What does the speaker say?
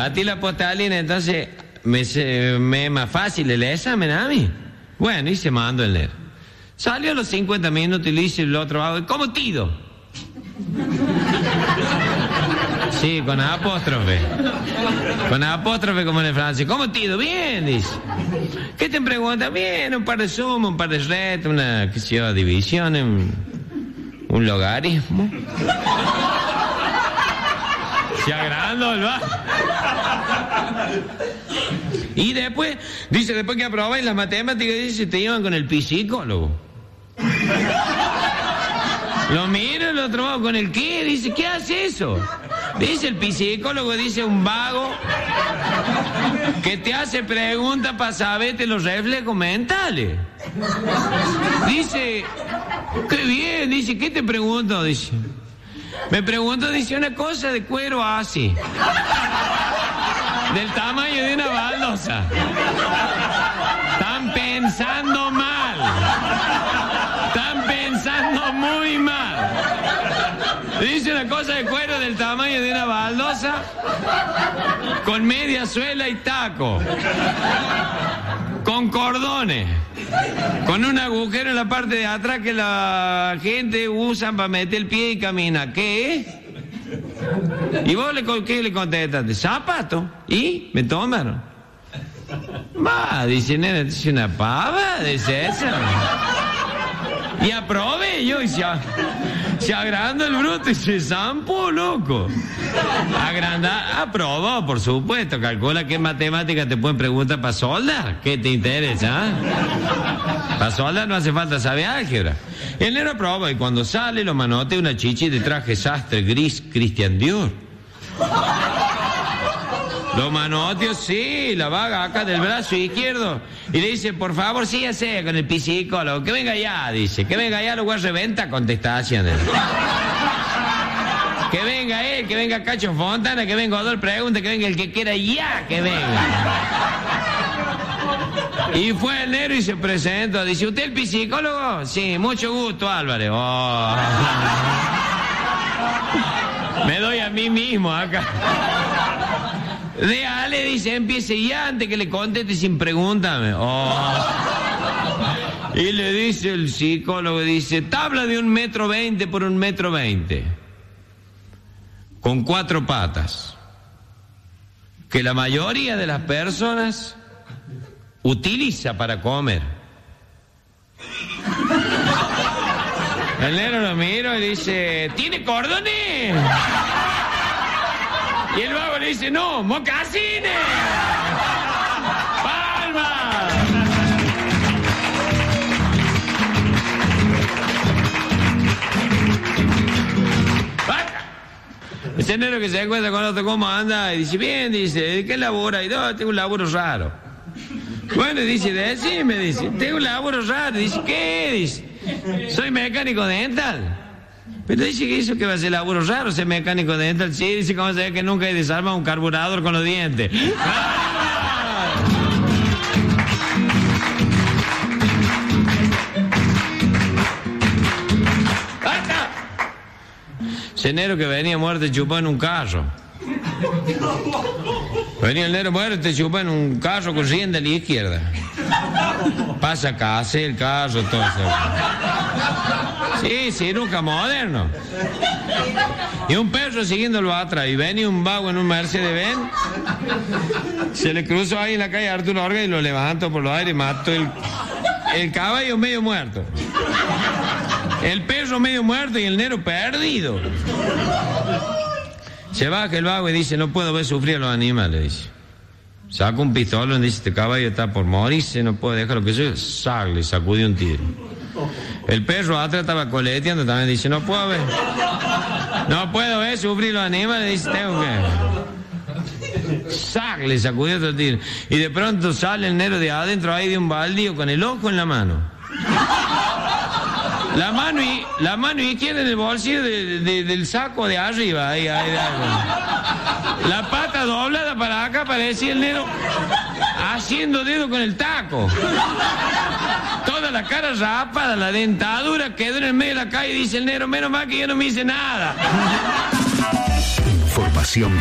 batí la postalina, entonces me es más fácil el examen a mí. Bueno, y se mandó el negro. Salió a los 50 minutos y le dice el otro vago, ¿cómo tido? Sí, con apóstrofe. Con apóstrofe como en el francés. ¿Cómo tido? Bien, dice. ¿Qué te pregunta? Bien, un par de suma, un par de reta, una, qué sé yo, división, un logaritmo. Se agrandó el va. Y después, dice, después que aprobáis las matemáticas, dice, te llevan con el psicólogo. Lo miro el otro vago, ¿con el qué? Dice, ¿qué hace eso? Dice el psicólogo, dice un vago que te hace preguntas para saberte los reflejos mentales. Dice, qué bien, dice, ¿qué te pregunto? Dice, me pregunto, dice, una cosa de cuero así, del tamaño de una baldosa. Están pensando mal. Están pensando muy mal. Dice una cosa de cuero del tamaño de una baldosa con media suela y taco, con cordones, con un agujero en la parte de atrás que la gente usa para meter el pie y camina. ¿Qué? ¿Y vos qué le contestaste? Zapato. ¿Y? Me tomaron. Va, dice, nena, dice una pava, dice esa. Y aprobé yo y se agranda el bruto y se zampó, loco. Aprobó, por supuesto. Calcula qué matemáticas te pueden preguntar para soldar. ¿Qué te interesa? Para soldar no hace falta saber álgebra. El negro aprobó y cuando sale lo manotea una chichi de traje sastre gris Christian Dior. Lo manoteó, sí, la vaga acá del brazo izquierdo. Y le dice, por favor, sígase con el psicólogo. Que venga ya, dice. Que venga ya, lo voy a reventar contestación. Que venga él, que venga Cacho Fontana, que venga Odol Pregunta, que venga el que quiera ya, que venga. Y fue el negro y se presentó. Dice, ¿usted el psicólogo? Sí, mucho gusto, Álvarez. Oh. Me doy a mí mismo acá. Dale, dice, empiece ya antes que le conteste sin pregúntame. Oh. Y le dice el psicólogo, dice, tabla de 1,20 m por 1,20 m. Con 4 patas. Que la mayoría de las personas utiliza para comer. El negro lo miro y dice, ¿tiene cordones? Y el vago le dice, no, mocasines. ¡Palma! ¡Vaca! Ese negro que se encuentra con otro, ¿cómo anda? Y dice, bien, dice, ¿qué labura? Y no, tengo un laburo raro. Bueno, dice, decime, dice, tengo un laburo raro. Dice, ¿qué? Dice, soy mecánico dental. Pero dice que eso que va a ser laburo raro, ser mecánico dental. Sí, dice, ¿cómo se ve que nunca hay desarmado un carburador con los dientes? Ese negro que venía muerto y chupó en un carro. Venía el negro muerto y chupó en un carro con rienda a la izquierda. Pasa acá, hace el carro, todo eso. Sí, nunca moderno. Y un perro siguiéndolo atrás. Y venía un vago en un Mercedes-Benz. Se le cruzó ahí en la calle Arturo Orga y lo levantó por los aires y mató el caballo medio muerto. El perro medio muerto y el negro perdido. Se baja el vago y dice, no puedo ver sufrir a los animales, dice. Saca un pistolón y dice, este caballo está por morirse, no puedo dejarlo que yo. Le sacudió un tiro. El perro atrás estaba coleteando también, dice, no puedo ver sufrir los animales, dice, tengo que... Le sacudió otro tiro. Y de pronto sale el negro de adentro ahí de un baldío con el ojo en la mano. La mano izquierda en el bolsillo del saco de arriba. Ahí. La pata doblada para acá, parecía el negro haciendo dedo con el taco. Toda la cara rapada, la dentadura quedó en el medio de la calle y dice el negro, menos mal que yo no me hice nada. Información